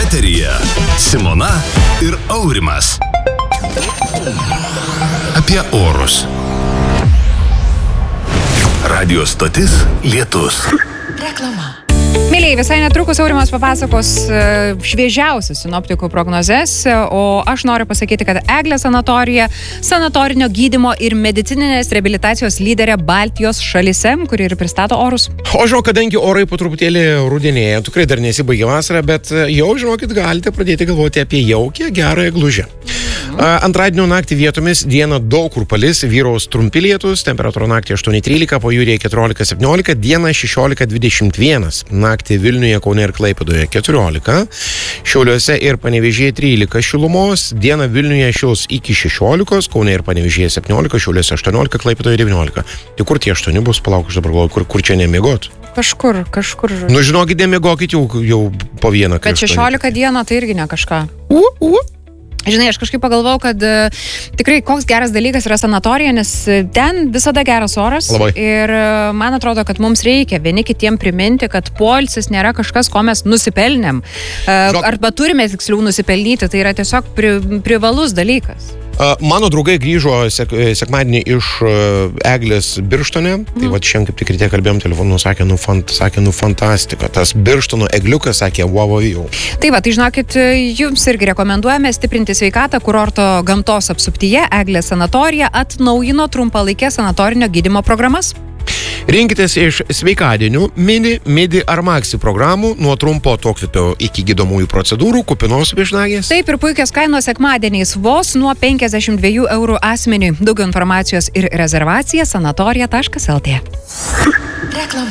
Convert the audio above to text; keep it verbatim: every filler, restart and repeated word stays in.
Eteryje Simona ir Aurimas. Apie orus. Radio stotis Lietus. Reklama. Mėlyje, visai netrukus Aurimas papasakos šviežiausias sinoptikų prognozes, o aš noriu pasakyti, kad Eglė sanatorija sanatorinio gydymo ir medicininės reabilitacijos lyderė Baltijos šalyse, kuri ir pristato orus. O žinau, kadangi orai po truputėlį rudenėja, tikrai dar nesibaigė vasara, bet jau, žinokit, galite pradėti galvoti apie jaukę, gerąją glužę. Antradienio naktį vietomis dieną daug kur palis, vyraus trumpi lietus, temperatūra naktį aštuoni trylika, pajūryje keturiolika septyniolika, dieną šešiolika dvidešimt vienas, naktį Vilniuje, Kaune ir Klaipėdoje keturiolika, Šiauliuose ir Panevėžyje trylika šilumos, dieną Vilniuje šils iki šešiolikos, Kaune ir Panevėžyje septyniolika, Šiauliuose aštuoniolika, Klaipėdoje devyniolika. Tai kur tie aštuoni bus, palauk, aš dabar galvoju, kur, kur čia nemiegot? Kažkur, kažkur. Nu, žinokit, nemiegokit jau, jau po vieną. Bet šešiolika dieną tai irgi ne kažką. U, u. Žinai, aš kažkaip pagalvojau, kad uh, tikrai koks geras dalykas yra sanatorija, nes ten visada geras oras. Labai. Ir uh, man atrodo, kad mums reikia vieni kitiem priminti, kad poilsis nėra kažkas, ko mes nusipelnėm. Uh, arba turime tiksliau nusipelnyti, tai yra tiesiog pri, privalus dalykas. Mano draugai grįžo sek, sekmadienį iš Eglės Birštone, mm. tai va šiandien kaip tik ryte kalbėjom telefonu, sakė, nu, fant, sakė, nu fantastika, tas Birštono egliukas sakė, wow, wow, jau. Tai va, tai žinokit, jums irgi rekomenduojame stiprinti sveikatą kurorto gamtos apsuptyje. Eglės sanatorija atnaujino trumpalaikė sanatorinio gydymo programas. Rinkitės iš sveikadienių, mini, midi ar maxi programų nuo trumpo atokvėpio iki gydomųjų procedūrų, kupinos viešnagės. Taip ir puikios kainos sekmadieniais vos nuo penkiasdešimt dviejų eurų asmeniui. Daugiau informacijos ir rezervacija sanatorija taškas el tė. Reklama.